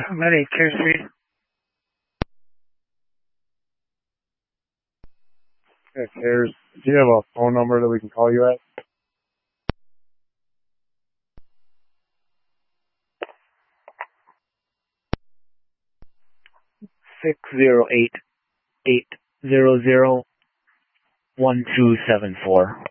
My name's Care Street. Yeah, Cares. Do you have a phone number that we can call you at? 608-800-1274.